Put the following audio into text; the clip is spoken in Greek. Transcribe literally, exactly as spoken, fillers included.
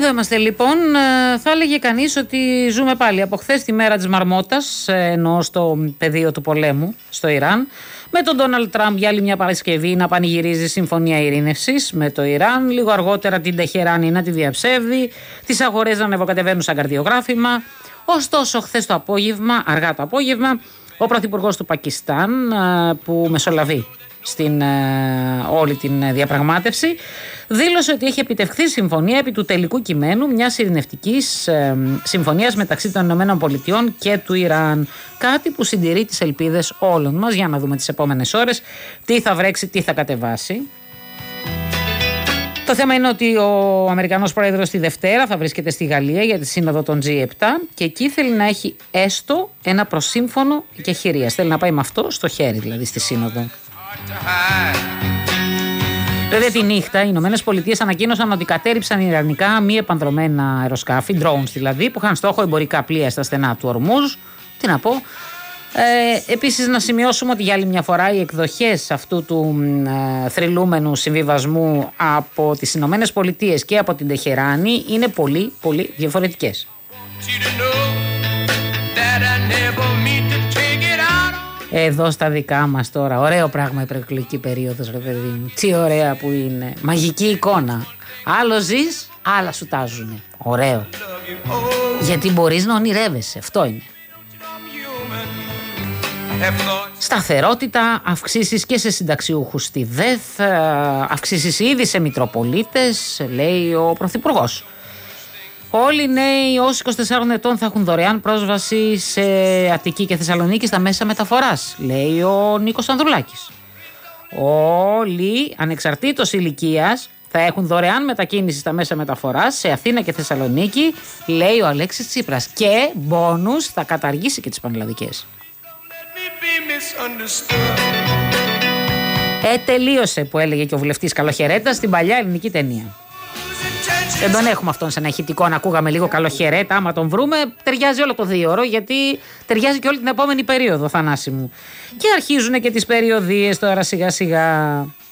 Εδώ είμαστε λοιπόν. Θα έλεγε κανείς ότι ζούμε πάλι από χθες τη μέρα της Μαρμότας, ενώ στο πεδίο του πολέμου στο Ιράν, με τον Ντόναλντ Τραμπ για άλλη μια Παρασκευή να πανηγυρίζει συμφωνία ειρήνευσης με το Ιράν, λίγο αργότερα την Τεχεράνη να τη διαψεύδει, τις αγορές να ανεβοκατεβαίνουν σαν καρδιογράφημα. Ωστόσο, χθες το απόγευμα, αργά το απόγευμα, ο πρωθυπουργός του Πακιστάν, που μεσολαβεί στην ε, όλη την διαπραγμάτευση, δήλωσε ότι έχει επιτευχθεί συμφωνία επί του τελικού κειμένου μιας ειρηνευτικής ε, συμφωνίας μεταξύ των ΗΠΑ και του Ιράν. Κάτι που συντηρεί τις ελπίδες όλων μας. Για να δούμε τις επόμενες ώρες τι θα βρέξει, τι θα κατεβάσει. Το θέμα είναι ότι ο Αμερικανός πρόεδρος τη Δευτέρα θα βρίσκεται στη Γαλλία για τη σύνοδο των τζι επτά και εκεί θέλει να έχει έστω ένα προσύμφωνο εκεχηρίας. Θέλει να πάει με αυτό στο χέρι, δηλαδή στη σύνοδο. Βέβαια τη νύχτα οι Ηνωμένες Πολιτείες ανακοίνωσαν ότι κατέρριψαν ιρανικά μη επανδρομένα αεροσκάφη, drones δηλαδή, που είχαν στόχο εμπορικά πλοία στα στενά του Ορμούζ. Τι να πω. Ε, επίσης να σημειώσουμε ότι για άλλη μια φορά οι εκδοχές αυτού του ε, θρυλούμενου συμβιβασμού από τις Ηνωμένες Πολιτείες και από την Τεχεράνη είναι πολύ πολύ διαφορετικές. Εδώ στα δικά μας τώρα, ωραίο πράγμα η προεκλογική περίοδος, ρε παιδί μου. Τι ωραία που είναι. Μαγική εικόνα. Άλλο ζεις, άλλα σου τάζουνε. Ωραίο. Γιατί μπορείς να ονειρεύεσαι. Αυτό είναι. Σταθερότητα, αυξήσεις και σε συνταξιούχους στη ΔΕΘ, αυξήσεις ήδη σε μητροπολίτες, λέει ο Πρωθυπουργός. Όλοι οι νέοι ως είκοσι τεσσάρων ετών θα έχουν δωρεάν πρόσβαση σε Αττική και Θεσσαλονίκη στα μέσα μεταφοράς, λέει ο Νίκος Ανδρουλάκης. Όλοι, ανεξαρτήτως ηλικίας, θα έχουν δωρεάν μετακίνηση στα μέσα μεταφοράς σε Αθήνα και Θεσσαλονίκη, λέει ο Αλέξης Τσίπρας. Και μπόνους θα καταργήσει και τις πανελλαδικές. Ε, τελείωσε που έλεγε και ο βουλευτής Καλοχαιρέτας στην παλιά ελληνική ταινία. Δεν τον έχουμε αυτόν σε ένα ηχητικό να ακούγαμε λίγο Καλοχαιρέτα. Άμα τον βρούμε, ταιριάζει όλο το δύο ώρο, γιατί ταιριάζει και όλη την επόμενη περίοδο, Θανάση μου. Και αρχίζουν και τις περιοδίες τώρα σιγά σιγά.